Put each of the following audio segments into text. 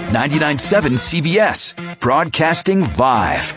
99.7 CBS, broadcasting live.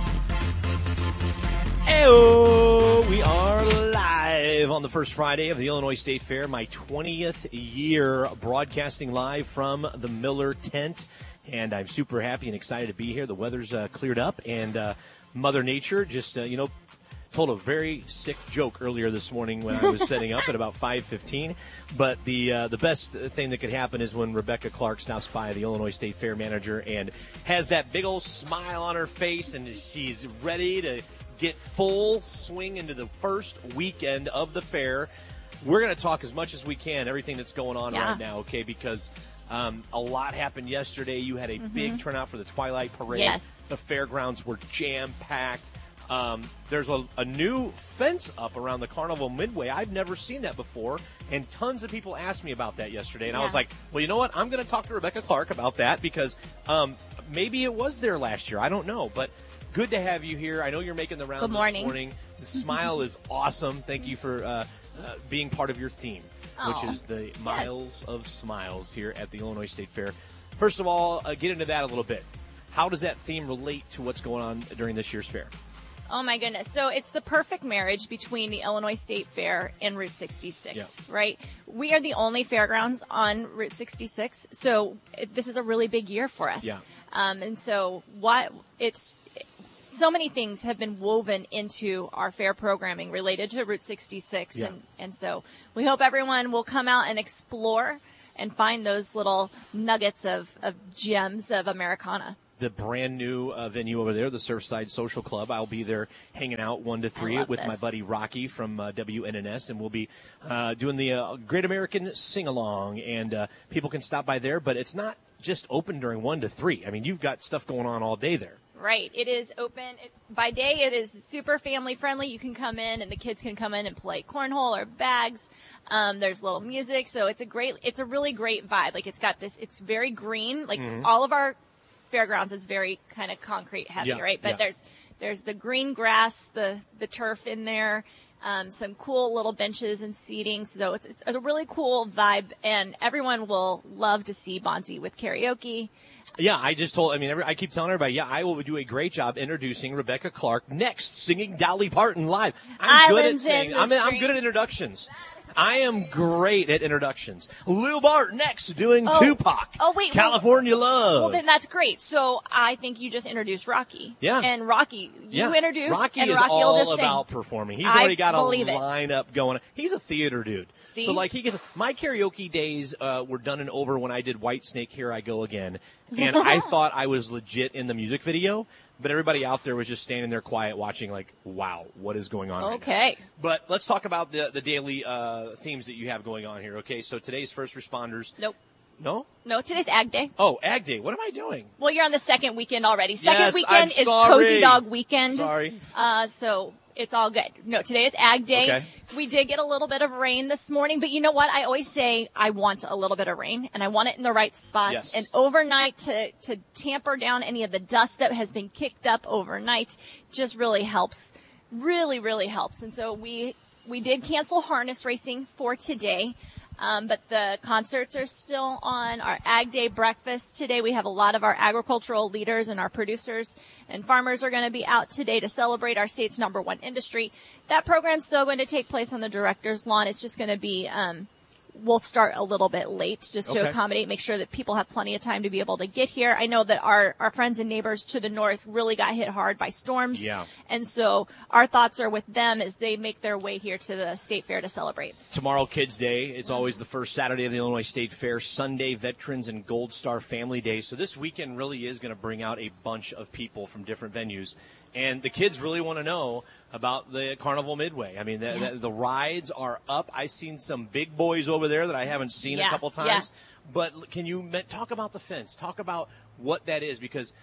Heyo, we are live on the first Friday of the Illinois State Fair, my 20th year broadcasting live from the Miller tent. And I'm super happy and excited to be here. The weather's cleared up, and Mother Nature just, told a very sick joke earlier this morning when I was setting up at about 5:15. But the best thing that could happen is when Rebecca Clark stops by, the Illinois State Fair manager, and has that big old smile on her face, and she's ready to get full swing into the first weekend of the fair. We're going to talk as much as we can, everything that's going on right now, okay, because a lot happened yesterday. You had a big turnout for the Twilight Parade. Yes. The fairgrounds were jam-packed. There's a new fence up around the Carnival Midway. I've never seen that before, and tons of people asked me about that yesterday. And I was like, well, you know what? I'm going to talk to Rebecca Clark about that because maybe it was there last year. I don't know, but good to have you here. I know you're making the rounds this morning. The smile is awesome. Thank you for being part of your theme, which is the Miles of Smiles here at the Illinois State Fair. First of all, get into that a little bit. How does that theme relate to what's going on during this year's fair? Oh, my goodness. So it's the perfect marriage between the Illinois State Fair and Route 66, right? We are the only fairgrounds on Route 66, so this is a really big year for us. Yeah. And so so many things have been woven into our fair programming related to Route 66, and so we hope everyone will come out and explore and find those little nuggets of gems of Americana. The brand new venue over there, the Surfside Social Club. I'll be there hanging out 1 to 3 with my buddy Rocky from WNNS, and we'll be doing the Great American Sing-Along, and people can stop by there, but it's not just open during 1 to 3. I mean, you've got stuff going on all day there. Right. It is open. By day, it is super family-friendly. You can come in, and the kids can come in and play cornhole or bags. There's little music, so it's a really great vibe. Like, it's very green. Like, all of our fairgrounds is very kind of concrete heavy, right? But there's the green grass, the turf in there, some cool little benches and seating. So it's a really cool vibe, and everyone will love to see Bonzi with karaoke. Yeah, I keep telling everybody, I will do a great job introducing Rebecca Clark next, singing Dolly Parton live. I'm good at singing. I'm good at introductions. I am great at introductions. Lil Bart next doing Tupac. Oh, wait. California Love. Well, then that's great. So I think you just introduced Rocky. Yeah. And Rocky, you introduced. Rocky and is Rocky all about performing. He's already got a lineup lineup going. He's a theater dude. See? So, like, my karaoke days were done and over when I did Whitesnake, Here I Go Again. And I thought I was legit in the music video. But everybody out there was just standing there quiet watching like, wow, what is going on right now? But let's talk about the daily themes that you have going on here, okay? So today's first responders. Nope. No? No, today's Ag Day. Oh, Ag Day. What am I doing? Well, you're on the second weekend already. Second weekend I'm is sorry. Cozy Dog Weekend. Sorry. So it's all good. No, today is Ag Day. Okay. We did get a little bit of rain this morning, but you know what? I always say I want a little bit of rain, and I want it in the right spots. Yes. And overnight to tamper down any of the dust that has been kicked up overnight just really helps. Really, really helps. And so we did cancel harness racing for today. But the concerts are still on. Our Ag Day breakfast today, we have a lot of our agricultural leaders and our producers and farmers are going to be out today to celebrate our state's #1 industry. That program's still going to take place on the director's lawn. It's just going to be, we'll start a little bit late just to accommodate, make sure that people have plenty of time to be able to get here. I know that our friends and neighbors to the north really got hit hard by storms. Yeah. And so our thoughts are with them as they make their way here to the State Fair to celebrate. Tomorrow, Kids Day. It's always the first Saturday of the Illinois State Fair. Sunday, Veterans and Gold Star Family Day. So this weekend really is going to bring out a bunch of people from different venues. And the kids really want to know about the Carnival Midway. I mean, the rides are up. I've seen some big boys over there that I haven't seen a couple times. Yeah. But can you talk about the fence? Talk about what that is, because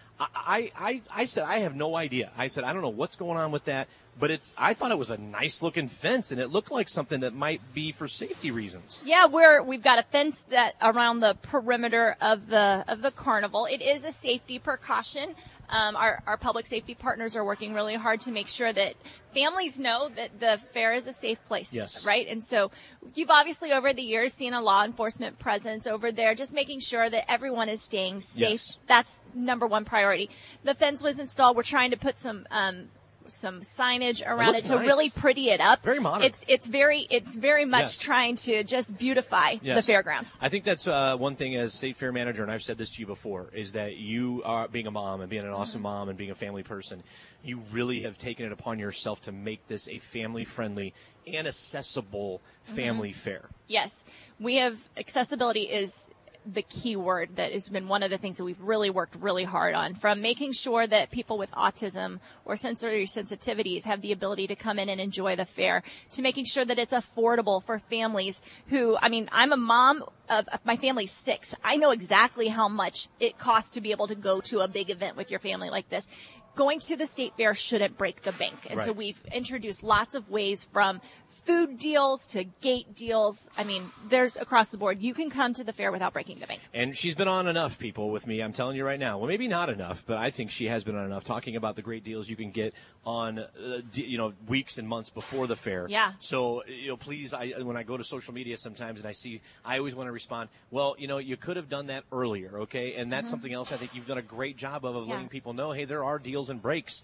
I said I have no idea. I said I don't know what's going on with that, but I thought it was a nice looking fence, and it looked like something that might be for safety reasons. Yeah, we've got a fence that around the perimeter of the carnival. It is a safety precaution. Our public safety partners are working really hard to make sure that families know that the fair is a safe place. Yes. Right? And so you've obviously over the years seen a law enforcement presence over there, just making sure that everyone is staying safe. Yes. That's number one priority. The fence was installed. We're trying to put some signage around it to nice. really pretty it up. Very modern. It's very much trying to just beautify the fairgrounds. I think that's one thing as state fair manager, and I've said this to you before, is that you are being a mom and being an awesome mom and being a family person. You really have taken it upon yourself to make this a family-friendly and accessible family fair. Yes, we have accessibility is the key word that has been one of the things that we've really worked really hard on, from making sure that people with autism or sensory sensitivities have the ability to come in and enjoy the fair, to making sure that it's affordable for families who, I mean, I'm a mom of my family's 6. I know exactly how much it costs to be able to go to a big event with your family like this. Going to the state fair shouldn't break the bank. And so we've introduced lots of ways, from food deals to gate deals. I mean, there's across the board. You can come to the fair without breaking the bank. And she's been on enough, people, with me. I'm telling you right now. Well, maybe not enough, but I think she has been on enough, talking about the great deals you can get on, weeks and months before the fair. Yeah. So, please, when I go to social media sometimes and I always want to respond, well, you could have done that earlier, okay? And that's something else I think you've done a great job of letting people know, hey, there are deals and breaks.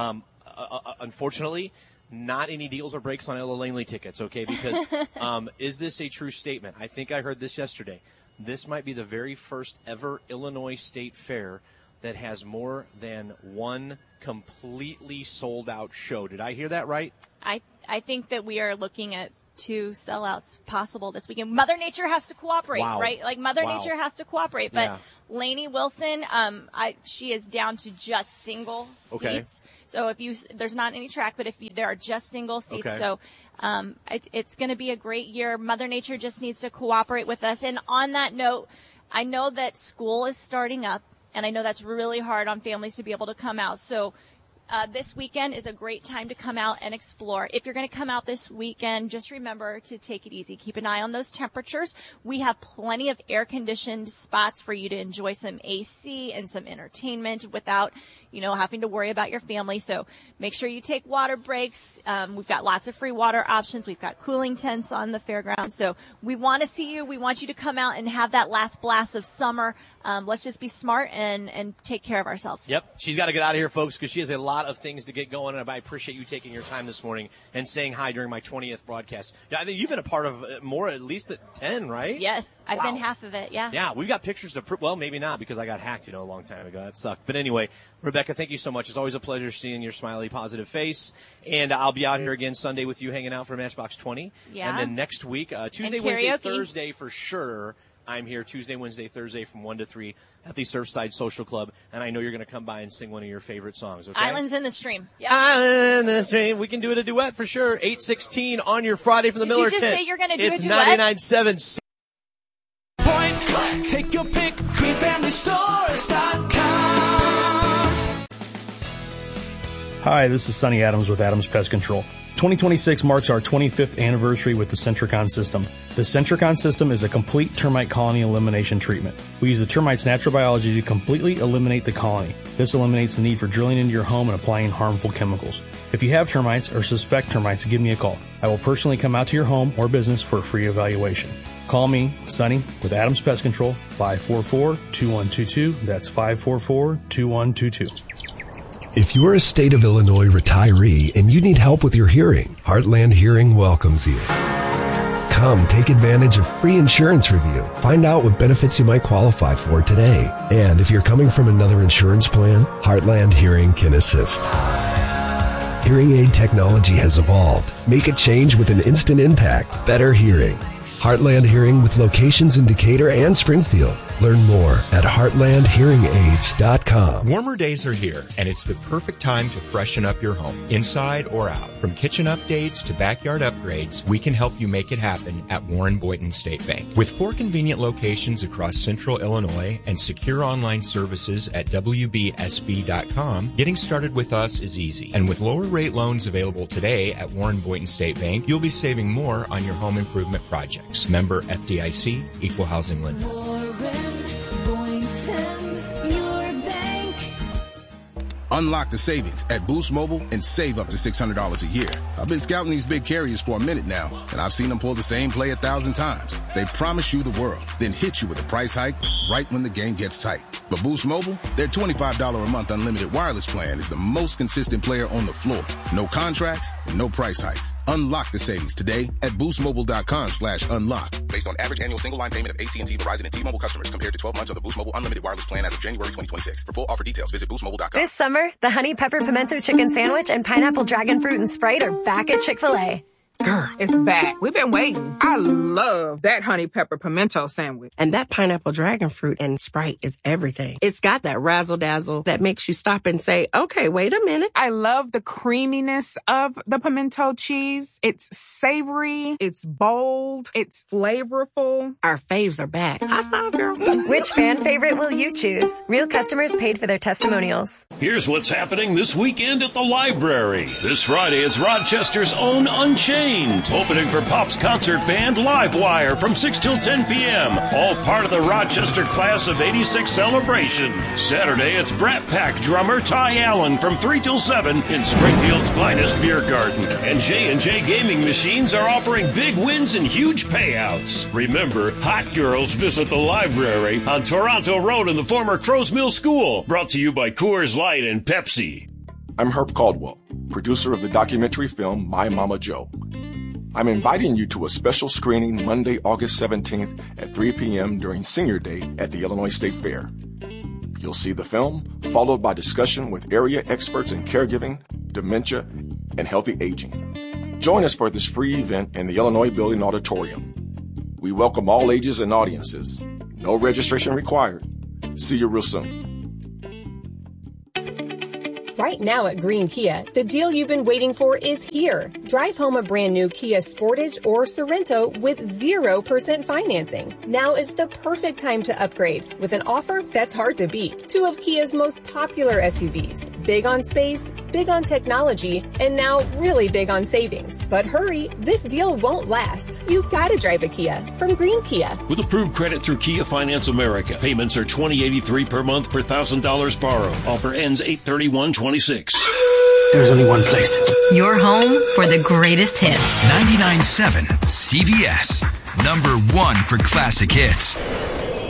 Unfortunately, not any deals or breaks on Ella Langley tickets, okay? Because is this a true statement? I think I heard this yesterday. This might be the very first ever Illinois State Fair that has more than one completely sold-out show. Did I hear that right? I think that we are looking at 2 sellouts possible this weekend. Mother Nature has to cooperate, right? Like Mother Nature has to cooperate. But Lainey Wilson, she is down to just single seats. So there's not any track, but there are just single seats. Okay. So it's going to be a great year. Mother Nature just needs to cooperate with us. And on that note, I know that school is starting up, and I know that's really hard on families to be able to come out. So this weekend is a great time to come out and explore. If you're going to come out this weekend, just remember to take it easy. Keep an eye on those temperatures. We have plenty of air-conditioned spots for you to enjoy some AC and some entertainment without, having to worry about your family. So make sure you take water breaks. We've got lots of free water options. We've got cooling tents on the fairground. So we want to see you. We want you to come out and have that last blast of summer. Let's just be smart and take care of ourselves. Yep. She's got to get out of here, folks, because she has a lot of things to get going. And I appreciate you taking your time this morning and saying hi during my 20th broadcast. Yeah, I think you've been a part of more, at least at 10, right? Yes. I've been half of it. Yeah. Yeah. We've got pictures to prove. Well, maybe not, because I got hacked, a long time ago. That sucked. But anyway, Rebecca, thank you so much. It's always a pleasure seeing your smiley, positive face. And I'll be out here again Sunday with you, hanging out for Matchbox 20. Yeah. And then next week, Tuesday, Wednesday, Thursday for sure. I'm here Tuesday, Wednesday, Thursday from 1 to 3 at the Surfside Social Club. And I know you're going to come by and sing one of your favorite songs, okay? Islands in the Stream. Yep. Islands in the Stream. We can do it a duet for sure. 8:16 on your Friday from the Miller Tent. Did you just say you're going to do a duet? It's 99.7. Point, take your pick, greenfamilystores.com. Hi, this is Sonny Adams with Adams Pest Control. 2026 marks our 25th anniversary with the Centricon system. The Centricon system is a complete termite colony elimination treatment. We use the termite's natural biology to completely eliminate the colony. This eliminates the need for drilling into your home and applying harmful chemicals. If you have termites or suspect termites, give me a call. I will personally come out to your home or business for a free evaluation. Call me, Sonny, with Adams Pest Control, 544-2122. That's 544-2122. If you're a state of Illinois retiree and you need help with your hearing, Heartland Hearing welcomes you. Come take advantage of free insurance review. Find out what benefits you might qualify for today. And if you're coming from another insurance plan, Heartland Hearing can assist. Hearing aid technology has evolved. Make a change with an instant impact. Better hearing. Heartland Hearing with locations in Decatur and Springfield. Learn more at heartlandhearingaids.com. Warmer days are here, and it's the perfect time to freshen up your home, inside or out. From kitchen updates to backyard upgrades, we can help you make it happen at Warren Boynton State Bank. With 4 convenient locations across central Illinois and secure online services at WBSB.com, getting started with us is easy. And with lower rate loans available today at Warren Boynton State Bank, you'll be saving more on your home improvement projects. Member FDIC, Equal Housing Lender. Unlock the savings at Boost Mobile and save up to $600 a year. I've been scouting these big carriers for a minute now, and I've seen them pull the same play 1,000 times. They promise you the world, then hit you with a price hike right when the game gets tight. But Boost Mobile, their $25 a month unlimited wireless plan is the most consistent player on the floor. No contracts, no price hikes. Unlock the savings today at boostmobile.com/unlock. Based on average annual single line payment of AT&T, Verizon, and T-Mobile customers compared to 12 months of the Boost Mobile unlimited wireless plan as of January 2026. For full offer details, visit boostmobile.com. This summer, the Honey Pepper Pimento Chicken Sandwich and Pineapple Dragon Fruit and Sprite are back at Chick-fil-A. Girl, it's back. We've been waiting. I love that honey pepper pimento sandwich. And that pineapple dragon fruit and Sprite is everything. It's got that razzle dazzle that makes you stop and say, okay, wait a minute. I love the creaminess of the pimento cheese. It's savory. It's bold. It's flavorful. Our faves are back. I thought, girl. Which fan favorite will you choose? Real customers paid for their testimonials. Here's what's happening this weekend at the library. This Friday, it's Rochester's own Unchained, opening for Pop's concert band Livewire from 6 till 10 p.m. All part of the Rochester Class of 86 celebration. Saturday, it's Brat Pack drummer Ty Allen from 3 till 7 in Springfield's finest beer garden. And J&J Gaming Machines are offering big wins and huge payouts. Remember, hot girls visit the library on Toronto Road in the former Crow's Mill School. Brought to you by Coors Light and Pepsi. I'm Herb Caldwell, producer of the documentary film My Mama Joe. I'm inviting you to a special screening Monday, August 17th at 3 p.m. during Senior Day at the Illinois State Fair. You'll see the film, followed by discussion with area experts in caregiving, dementia, and healthy aging. Join us for this free event in the Illinois Building Auditorium. We welcome all ages and audiences. No registration required. See you real soon. Right now at Green Kia, the deal you've been waiting for is here. Drive home a brand new Kia Sportage or Sorento with 0% financing. Now is the perfect time to upgrade with an offer that's hard to beat. Two of Kia's most popular SUVs. Big on space, big on technology, and now really big on savings. But hurry, this deal won't last. You gotta drive a Kia from Green Kia. With approved credit through Kia Finance America, payments are $20.83 per month per $1,000 borrowed. Offer ends 8/31/26. There's only one place. Your home for the greatest hits. 99.7 CVS. Number one for classic hits.